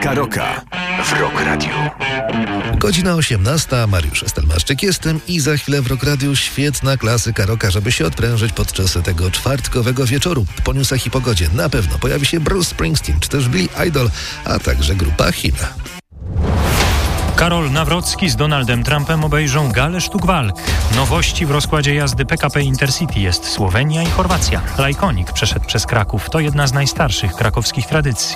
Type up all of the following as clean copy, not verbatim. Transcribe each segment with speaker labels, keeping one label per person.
Speaker 1: Karoka w Rock Radio.
Speaker 2: Godzina 18, Mariusz Estelmaszczyk jestem i za chwilę w Rock Radio świetna klasyka rocka, żeby się odprężyć podczas tego czwartkowego wieczoru. Po newsach i pogodzie na pewno pojawi się Bruce Springsteen czy też Billy Idol, a także grupa Hina.
Speaker 3: Karol Nawrocki z Donaldem Trumpem obejrzą galę sztuk walk. Nowości w rozkładzie jazdy PKP Intercity jest Słowenia i Chorwacja. Lajkonik przeszedł przez Kraków. To jedna z najstarszych krakowskich tradycji.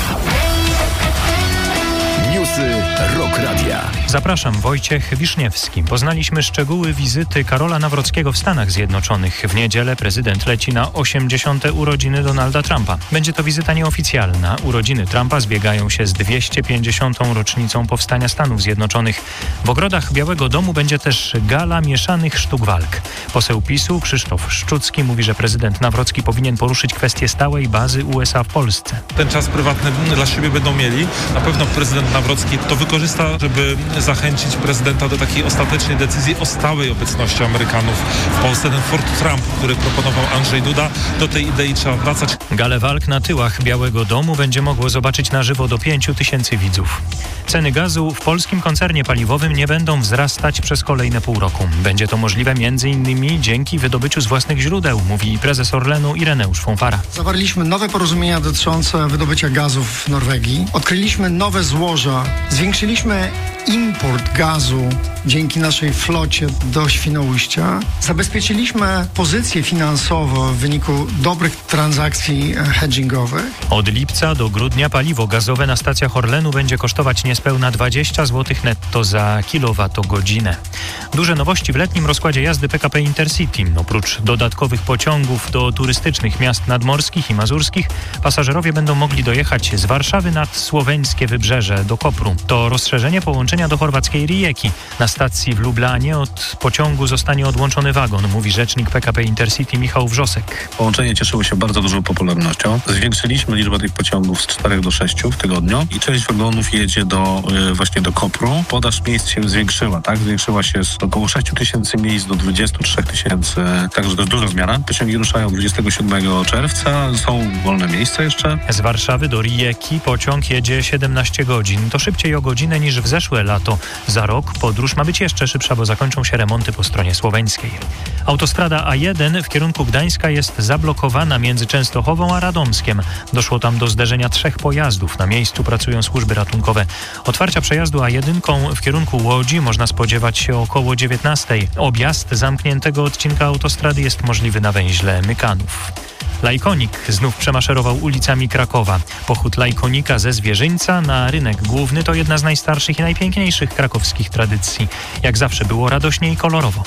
Speaker 1: Newsy Rock Radia.
Speaker 3: Zapraszam, Wojciech Wiszniewski. Poznaliśmy szczegóły wizyty Karola Nawrockiego w Stanach Zjednoczonych. W niedzielę prezydent leci na 80. urodziny Donalda Trumpa. Będzie to wizyta nieoficjalna. Urodziny Trumpa zbiegają się z 250. rocznicą powstania Stanów Zjednoczonych. W ogrodach Białego Domu będzie też gala mieszanych sztuk walk. Poseł PiS-u Krzysztof Szczucki mówi, że prezydent Nawrocki powinien poruszyć kwestię stałej bazy USA w Polsce.
Speaker 4: Ten czas prywatny dla siebie będą mieli. Na pewno prezydent Nawrocki to wykorzysta, żeby zachęcić prezydenta do takiej ostatecznej decyzji o stałej obecności Amerykanów w Polsce. Ten Fort Trump, który proponował Andrzej Duda, do tej idei trzeba wracać.
Speaker 3: Galę walk na tyłach Białego Domu będzie mogło zobaczyć na żywo do 5000 widzów. Ceny gazu w polskim koncernie paliwowym nie będą wzrastać przez kolejne pół roku. Będzie to możliwe m.in. dzięki wydobyciu z własnych źródeł, mówi prezes Orlenu Ireneusz Fonfara.
Speaker 5: Zawarliśmy nowe porozumienia dotyczące wydobycia gazu w Norwegii. Odkryliśmy nowe złoża. Zwiększyliśmy import gazu dzięki naszej flocie do Świnoujścia. Zabezpieczyliśmy pozycje finansowe w wyniku dobrych transakcji hedgingowych.
Speaker 3: Od lipca do grudnia paliwo gazowe na stacjach Orlenu będzie kosztować niespełna 20 zł netto za kilowatogodzinę. Duże nowości w letnim rozkładzie jazdy PKP Intercity. Oprócz dodatkowych pociągów do turystycznych miast nadmorskich i mazurskich, pasażerowie będą mogli dojechać z Warszawy nad słoweńskie wybrzeże do Kopru. To rozszerzenie połączenia do chorwackiej Rijeki. Na stacji w Lublanie od pociągu zostanie odłączony wagon, mówi rzecznik PKP Intercity Michał Wrzosek.
Speaker 6: Połączenie cieszyło się bardzo dużą popularnością. Zwiększyliśmy liczbę tych pociągów z 4 do 6 w tygodniu i część wagonów jedzie właśnie do Kopru. Podaż miejsc się zwiększyła, tak? Zwiększyła się z około 6 tysięcy miejsc do 23 tysięcy, także to jest duża zmiana. Pociągi ruszają 27 czerwca, są wolne miejsca jeszcze.
Speaker 3: Z Warszawy do Rijeki pociąg jedzie 17 godzin. To szybciej o godzinę niż w zeszłe lato. Za rok podróż ma być jeszcze szybsza, bo zakończą się remonty po stronie słoweńskiej. Autostrada A1 w kierunku Gdańska jest zablokowana między Częstochową a Radomskiem. Doszło tam do zderzenia 3 pojazdów. Na miejscu pracują służby ratunkowe. Otwarcia przejazdu A1 w kierunku Łodzi można spodziewać się około 19. Objazd zamkniętego odcinka autostrady jest możliwy na węźle Mykanów. Lajkonik znów przemaszerował ulicami Krakowa. Pochód Lajkonika ze Zwierzyńca na rynek główny to jedna z najstarszych i najpiękniejszych krakowskich tradycji. Jak zawsze było radośnie i kolorowo.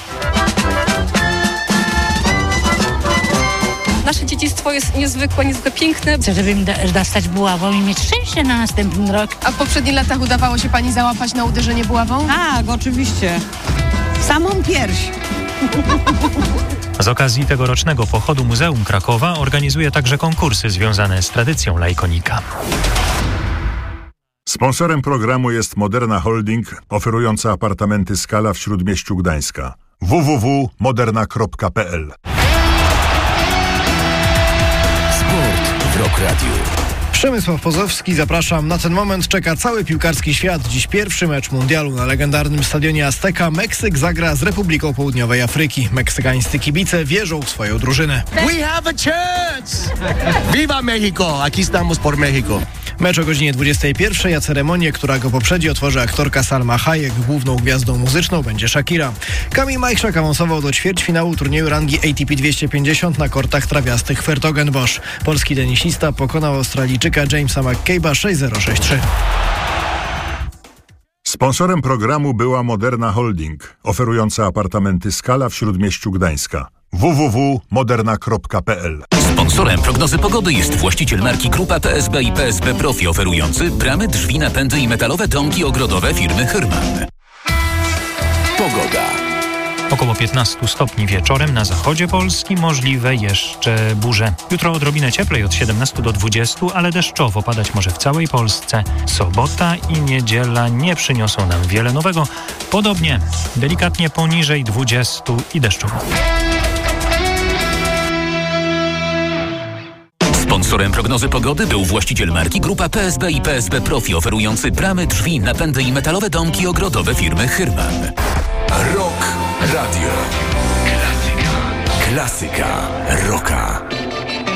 Speaker 7: Nasze dziedzictwo jest niezwykłe piękne.
Speaker 8: Chcę, żeby mi dostać buławą i mieć szczęście na następny rok.
Speaker 7: A w poprzednich latach udawało się pani załapać na uderzenie buławą?
Speaker 8: Tak, oczywiście. Samą pierś.
Speaker 3: Z okazji tegorocznego pochodu Muzeum Krakowa organizuje także konkursy związane z tradycją Lajkonika.
Speaker 9: Sponsorem programu jest Moderna Holding, oferująca apartamenty Skala w Śródmieściu Gdańska. www.moderna.pl.
Speaker 1: Sport w Rock Radio.
Speaker 10: Przemysław Pozowski, zapraszam. Na ten moment czeka cały piłkarski świat. Dziś pierwszy mecz mundialu na legendarnym stadionie Azteca. Meksyk zagra z Republiką Południowej Afryki. Meksykańscy kibice wierzą w swoją drużynę.
Speaker 11: We have a chance! Viva Mexico! Aquí estamos por México.
Speaker 10: Mecz o godzinie 21, a ceremonię, która go poprzedzi, otworzy aktorka Salma Hayek. Główną gwiazdą muzyczną będzie Shakira. Kamil Majchrzak awansował do ćwierćfinału turnieju rangi ATP 250 na kortach trawiastych w 'Hertogenbosch. Polski tenisista pokonał Australijczyka Jamesa McCabe'a 6-0, 6-3.
Speaker 9: Sponsorem programu była Moderna Holding, oferująca apartamenty Skala w Śródmieściu Gdańska. www.moderna.pl.
Speaker 12: Sponsorem prognozy pogody jest właściciel marki Grupa PSB i PSB Profi, oferujący bramy, drzwi, napędy i metalowe domki ogrodowe firmy Hyrman.
Speaker 1: Pogoda.
Speaker 3: Około 15 stopni wieczorem na zachodzie Polski, możliwe jeszcze burze. Jutro odrobinę cieplej od 17 do 20, ale deszczowo padać może w całej Polsce. Sobota i niedziela nie przyniosą nam wiele nowego. Podobnie, delikatnie poniżej 20 i deszczowo.
Speaker 12: Sponsorem prognozy pogody był właściciel marki Grupa PSB i PSB Profi, oferujący bramy, drzwi, napędy i metalowe domki ogrodowe firmy Hyrman.
Speaker 1: Rock Radio. Klasyka rocka.